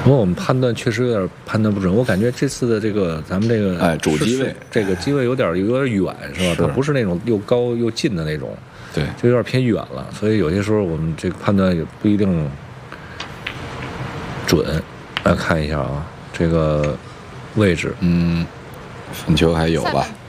不过我们判断确实有点判断不准，我感觉这次的这个咱们这个主机位， 这个机位有点远，是吧？它不是那种又高又近的那种， 对， 就有点偏远了，所以有些时候我们这个判断也不一定准。来看一下啊，这个位置， 分球还有吧？